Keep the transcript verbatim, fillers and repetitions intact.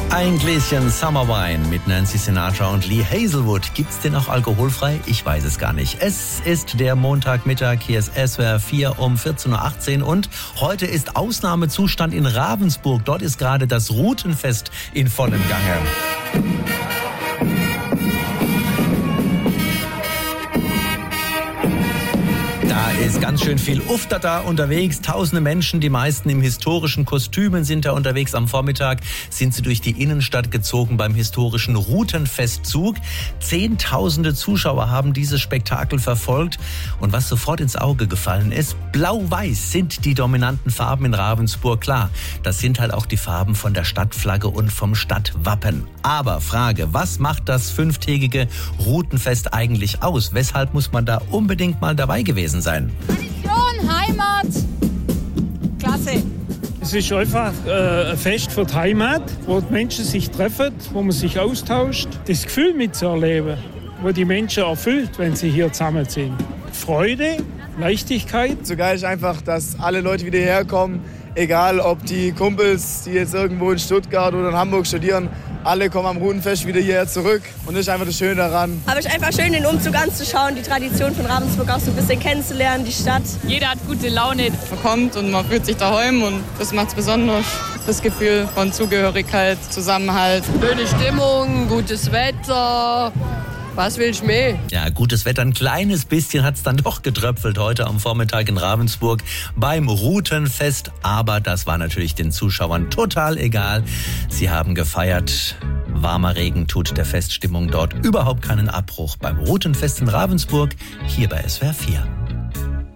Ein Gläschen Summer Wine mit Nancy Sinatra und Lee Hazelwood. Gibt's den auch alkoholfrei? Ich weiß es gar nicht. Es ist der Montagmittag, hier ist S W R vier um vierzehn Uhr achtzehn und heute ist Ausnahmezustand in Ravensburg. Dort ist gerade das Rutenfest in vollem Gange. Da ist ganz schön viel Ufter da unterwegs. Tausende Menschen, die meisten im historischen Kostümen sind da unterwegs. Am Vormittag sind sie durch die Innenstadt gezogen beim historischen Rutenfestzug. Zehntausende Zuschauer haben dieses Spektakel verfolgt. Und was sofort ins Auge gefallen ist, blau-weiß sind die dominanten Farben in Ravensburg. Klar, das sind halt auch die Farben von der Stadtflagge und vom Stadtwappen. Aber Frage, was macht das fünftägige Rutenfest eigentlich aus? Weshalb muss man da unbedingt mal dabei gewesen sein? Tradition, Heimat, klasse. Es ist einfach äh, ein Fest für die Heimat, wo die Menschen sich treffen, wo man sich austauscht. Das Gefühl mitzuerleben, wo die Menschen erfüllt, wenn sie hier zusammen sind. Freude, Leichtigkeit. So geil ist einfach, dass alle Leute wieder herkommen, egal ob die Kumpels, die jetzt irgendwo in Stuttgart oder in Hamburg studieren, alle kommen am Rutenfest wieder hierher zurück und das ist einfach das Schöne daran. Aber es ist einfach schön, den Umzug anzuschauen, die Tradition von Ravensburg auch so ein bisschen kennenzulernen, die Stadt. Jeder hat gute Laune. Man kommt und man fühlt sich daheim und das macht es besonders. Das Gefühl von Zugehörigkeit, Zusammenhalt. Schöne Stimmung, gutes Wetter. Was willst du mehr? Ja, gutes Wetter. Ein kleines bisschen hat es dann doch getröpfelt heute am Vormittag in Ravensburg beim Rutenfest. Aber das war natürlich den Zuschauern total egal. Sie haben gefeiert. Warmer Regen tut der Feststimmung dort überhaupt keinen Abbruch. Beim Rutenfest in Ravensburg, hier bei S W R vier.